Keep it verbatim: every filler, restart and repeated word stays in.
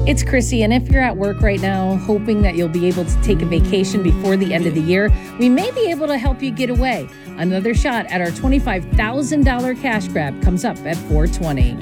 It's Chrissy, and if you're at work right now, hoping that you'll be able to take a vacation before the end of the year, we may be able to help you get away. Another shot at our twenty-five thousand dollars cash grab comes up at four twenty.